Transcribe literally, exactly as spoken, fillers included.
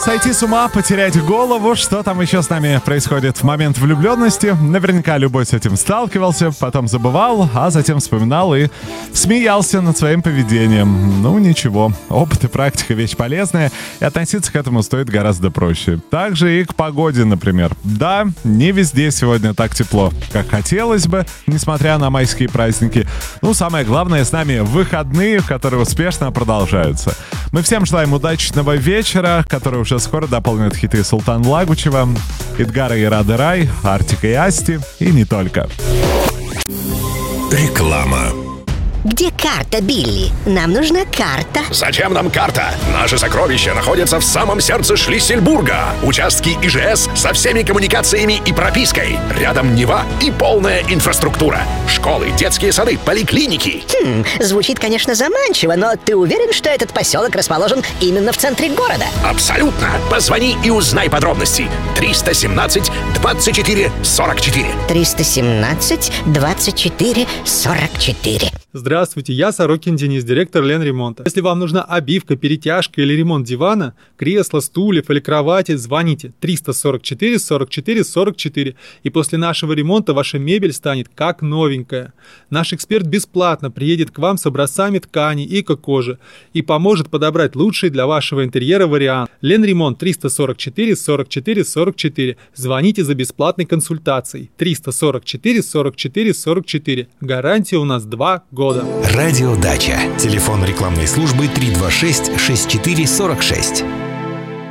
Сойти с ума, потерять голову. Что там еще с нами происходит в момент влюбленности? Наверняка любой с этим сталкивался, потом забывал, а затем вспоминал и смеялся над своим поведением. Ну ничего, опыт и практика — вещь полезная, и относиться к этому стоит гораздо проще. Также и к погоде, например. Да, не везде сегодня так тепло, как хотелось бы, несмотря на майские праздники. Ну, самое главное, с нами выходные, которые успешно продолжаются. Мы всем желаем удачного вечера, который уже скоро дополнит хиты Султана Лагучева, Эдгара и Рады Рай, Артика и Асти, и не только. Реклама. Где карта, Билли? Нам нужна карта. Зачем нам карта? Наши сокровища находятся в самом сердце Шлиссельбурга. Участки И Ж С со всеми коммуникациями и пропиской. Рядом Нева и полная инфраструктура. Школы, детские сады, поликлиники. Хм, звучит, конечно, заманчиво, но ты уверен, что этот поселок расположен именно в центре города? Абсолютно. Позвони и узнай подробности. триста семнадцать двадцать четыре сорок четыре. триста семнадцать двадцать четыре сорок четыре. Здравствуйте, я Сорокин Денис, директор Ленремонта. Если вам нужна обивка, перетяжка или ремонт дивана, кресла, стульев или кровати, звоните триста сорок четыре сорок четыре сорок четыре, и после нашего ремонта ваша мебель станет как новенькая. Наш эксперт бесплатно приедет к вам с образцами ткани и эко-кожи и поможет подобрать лучший для вашего интерьера вариант. Ленремонт триста сорок четыре сорок четыре сорок четыре. Звоните за бесплатной консультацией. триста сорок четыре сорок четыре сорок четыре. Гарантия у нас два года. Радио Дача. Телефон рекламной службы три два шесть шесть четыре сорок шесть.